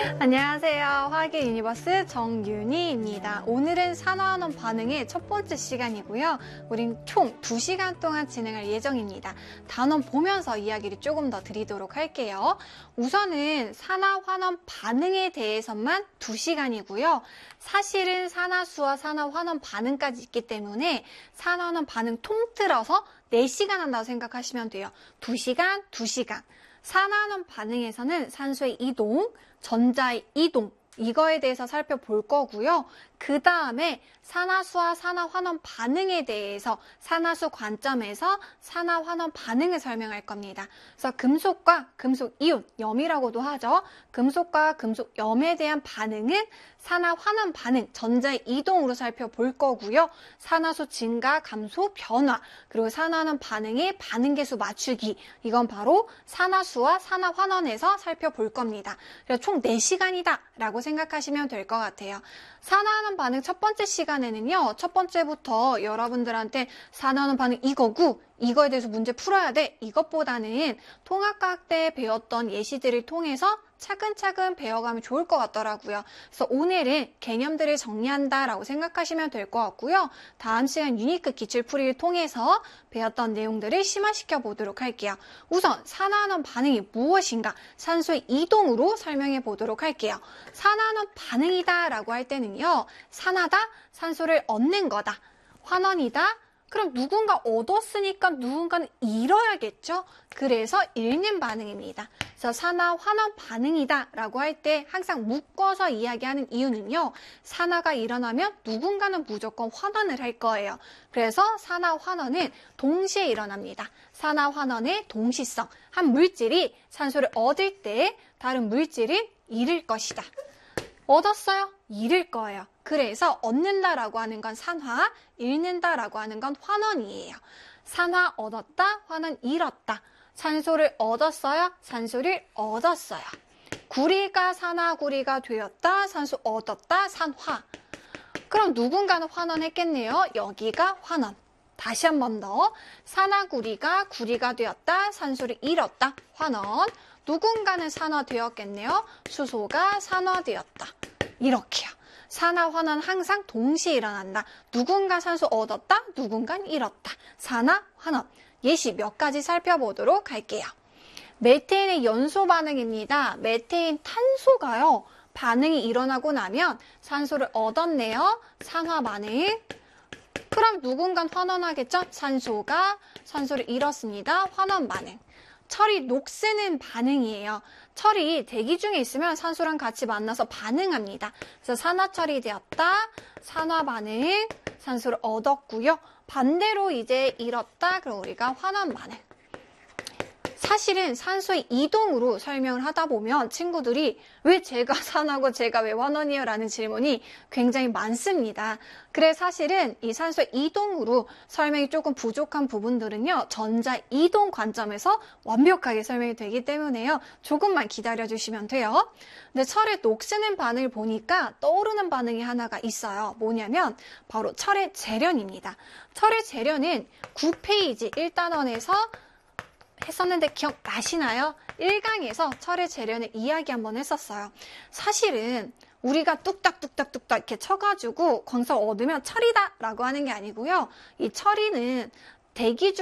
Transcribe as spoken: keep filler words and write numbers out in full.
안녕하세요. 화학의 유니버스 정윤희입니다. 오늘은 산화환원 반응의 첫 번째 시간이고요. 우린 총 두 시간 동안 진행할 예정입니다. 단원 보면서 이야기를 조금 더 드리도록 할게요. 우선은 산화환원 반응에 대해서만 두 시간이고요. 사실은 산화수와 산화환원 반응까지 있기 때문에 산화환원 반응 통틀어서 네 시간 한다고 생각하시면 돼요. 두 시간, 두 시간. 산화환원 반응에서는 산소의 이동, 전자의 이동, 이거에 대해서 살펴볼 거고요. 그 다음에 산화수와 산화환원 반응에 대해서 산화수 관점에서 산화환원 반응을 설명할 겁니다. 그래서 금속과 금속 이온, 염이라고도 하죠. 금속과 금속 염에 대한 반응은 산화환원 반응, 전자의 이동으로 살펴볼 거고요. 산화수 증가, 감소, 변화, 그리고 산화환원 반응의 반응계수 맞추기, 이건 바로 산화수와 산화환원에서 살펴볼 겁니다. 그래서 총 네 시간이다 라고 생각하시면 될 것 같아요. 산화환원 반응 첫 번째 시간에는요, 첫 번째부터 여러분들한테 산화환원 반응 이거고, 이거에 대해서 문제 풀어야 돼, 이것보다는 통합과학 때 배웠던 예시들을 통해서 차근차근 배워가면 좋을 것 같더라고요. 그래서 오늘은 개념들을 정리한다라고 생각하시면 될 것 같고요. 다음 시간 유니크 기출풀이를 통해서 배웠던 내용들을 심화시켜 보도록 할게요. 우선 산화환원 반응이 무엇인가? 산소의 이동으로 설명해 보도록 할게요. 산화환원 반응이다 라고 할 때는요, 산하다, 산소를 얻는 거다. 환원이다, 그럼 누군가 얻었으니까 누군가는 잃어야겠죠? 그래서 잃는 반응입니다. 그래서 산화환원 반응이다 라고 할 때 항상 묶어서 이야기하는 이유는요, 산화가 일어나면 누군가는 무조건 환원을 할 거예요. 그래서 산화환원은 동시에 일어납니다. 산화환원의 동시성, 한 물질이 산소를 얻을 때 다른 물질을 잃을 것이다. 얻었어요? 잃을 거예요. 그래서 얻는다라고 하는 건 산화, 잃는다라고 하는 건 환원이에요. 산화 얻었다, 환원 잃었다. 산소를 얻었어요, 산소를 얻었어요. 구리가 산화구리가 되었다, 산소 얻었다, 산화. 그럼 누군가는 환원했겠네요. 여기가 환원. 다시 한 번 더. 산화구리가 구리가 되었다, 산소를 잃었다, 환원. 누군가는 산화되었겠네요. 수소가 산화되었다. 이렇게요. 산화, 환원 항상 동시에 일어난다. 누군가 산소 얻었다, 누군가는 잃었다. 산화, 환원. 예시 몇 가지 살펴보도록 할게요. 메테인의 연소 반응입니다. 메테인 탄소가요, 반응이 일어나고 나면 산소를 얻었네요. 산화 반응. 그럼 누군가는 환원하겠죠? 산소가 산소를 잃었습니다. 환원 반응. 철이 녹쓰는 반응이에요. 철이 대기 중에 있으면 산소랑 같이 만나서 반응합니다. 그래서 산화철이 되었다, 산화 반응, 산소를 얻었고요. 반대로 이제 잃었다, 그럼 우리가 환원 반응. 사실은 산소의 이동으로 설명을 하다 보면 친구들이 왜 제가 산화고 제가 왜 환원이에요? 라는 질문이 굉장히 많습니다. 그래 사실은 이 산소의 이동으로 설명이 조금 부족한 부분들은요, 전자 이동 관점에서 완벽하게 설명이 되기 때문에요. 조금만 기다려주시면 돼요. 근데 철의 녹쓰는 반응을 보니까 떠오르는 반응이 하나가 있어요. 뭐냐면 바로 철의 재련입니다. 철의 재련은 구 페이지 일 단원에서 했었는데 기억나시나요? 일 강에서 철의 재련의 이야기 한번 했었어요. 사실은 우리가 뚝딱뚝딱뚝딱 이렇게 쳐가지고 광석 얻으면 철이다 라고 하는 게 아니고요. 이 철이는 대기 중